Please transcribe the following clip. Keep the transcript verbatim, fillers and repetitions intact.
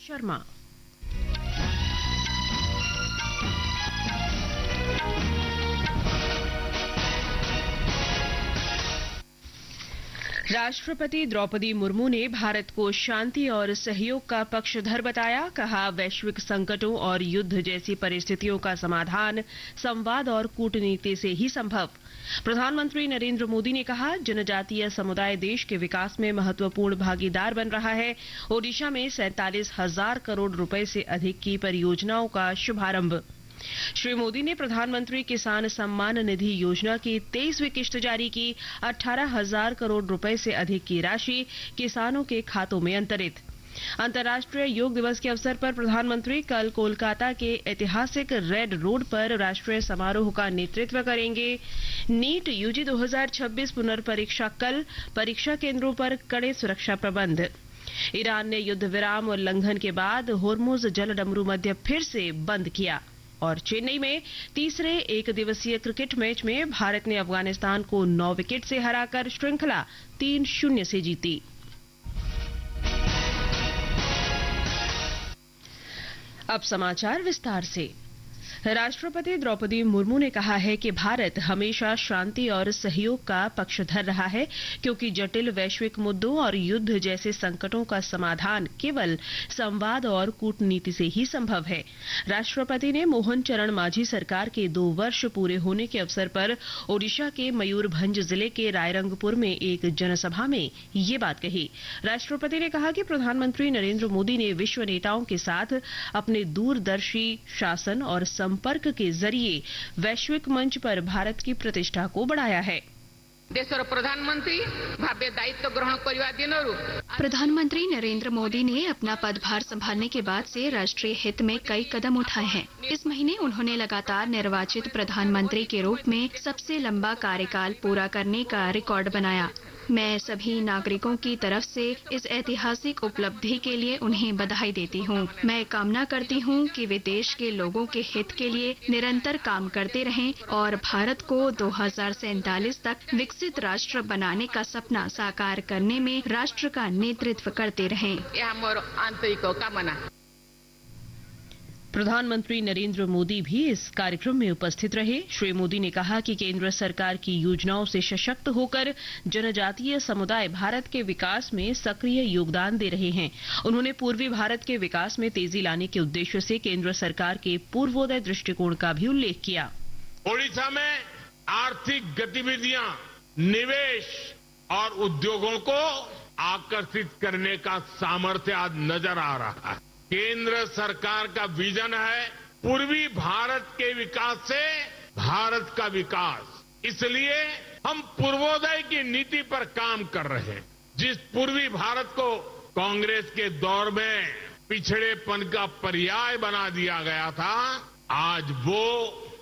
शर्मा। राष्ट्रपति द्रौपदी मुर्मू ने भारत को शांति और सहयोग का पक्षधर बताया। कहा, वैश्विक संकटों और युद्ध जैसी परिस्थितियों का समाधान संवाद और कूटनीति से ही संभव। प्रधानमंत्री नरेंद्र मोदी ने कहा, जनजातीय समुदाय देश के विकास में महत्वपूर्ण भागीदार बन रहा है। ओडिशा में सैंतालीस हजार करोड़ रुपए से अधिक की परियोजनाओं का शुभारंभ। श्री मोदी ने प्रधानमंत्री किसान सम्मान निधि योजना की तेईसवीं किश्त जारी की। अठारह हजार करोड़ रुपए से अधिक की राशि किसानों के खातों में अंतरित। अंतर्राष्ट्रीय योग दिवस के अवसर पर प्रधानमंत्री कल कोलकाता के ऐतिहासिक रेड रोड पर राष्ट्रीय समारोह का नेतृत्व करेंगे। नीट यूजी दो हजार छब्बीस पुनर्परीक्षा कल, परीक्षा केंद्रों पर कड़े सुरक्षा प्रबंध। ईरान ने युद्ध विराम उल्लंघन के बाद होर्मुज जलडमरू मध्य फिर से बंद किया। और चेन्नई में तीसरे एक दिवसीय क्रिकेट मैच में भारत ने अफगानिस्तान को नौ विकेट से हराकर श्रृंखला तीन शून्य से जीती। अब समाचार विस्तार से। राष्ट्रपति द्रौपदी मुर्मू ने कहा है कि भारत हमेशा शांति और सहयोग का पक्षधर रहा है, क्योंकि जटिल वैश्विक मुद्दों और युद्ध जैसे संकटों का समाधान केवल संवाद और कूटनीति से ही संभव है। राष्ट्रपति ने मोहन चरण मांझी सरकार के दो वर्ष पूरे होने के अवसर पर ओडिशा के मयूरभंज जिले के रायरंगपुर में एक जनसभा में ये बात कही। राष्ट्रपति ने कहा कि प्रधानमंत्री नरेंद्र मोदी ने विश्व नेताओं के साथ अपने दूरदर्शी शासन और संपर्क के जरिए वैश्विक मंच पर भारत की प्रतिष्ठा को बढ़ाया है। देशर प्रधानमंत्री भावे दायित्व ग्रहण करने दिनरू प्रधानमंत्री नरेंद्र मोदी ने अपना पदभार संभालने के बाद से राष्ट्रीय हित में कई कदम उठाए हैं। इस महीने उन्होंने लगातार निर्वाचित प्रधानमंत्री के रूप में सबसे लंबा कार्यकाल पूरा करने का रिकॉर्ड बनाया। मैं सभी नागरिकों की तरफ से इस ऐतिहासिक उपलब्धि के लिए उन्हें बधाई देती हूं। मैं कामना करती हूं कि वे देश के लोगों के हित के लिए निरंतर काम करते रहें और भारत को दो हजार सैंतालीस तक विकसित राष्ट्र बनाने का सपना साकार करने में राष्ट्र का नेतृत्व करते रहें। यह मोर आंतरिक कामना। प्रधानमंत्री नरेंद्र मोदी भी इस कार्यक्रम में उपस्थित रहे। श्री मोदी ने कहा कि केंद्र सरकार की योजनाओं से सशक्त होकर जनजातीय समुदाय भारत के विकास में सक्रिय योगदान दे रहे हैं। उन्होंने पूर्वी भारत के विकास में तेजी लाने के उद्देश्य से केंद्र सरकार के पूर्वोदय दृष्टिकोण का भी उल्लेख किया। ओडिशा में आर्थिक गतिविधियां, निवेश और उद्योगों को आकर्षित करने का सामर्थ्य आज नजर आ रहा है। केंद्र सरकार का विजन है पूर्वी भारत के विकास से भारत का विकास। इसलिए हम पूर्वोदय की नीति पर काम कर रहे हैं। जिस पूर्वी भारत को कांग्रेस के दौर में पिछड़ेपन का पर्याय बना दिया गया था, आज वो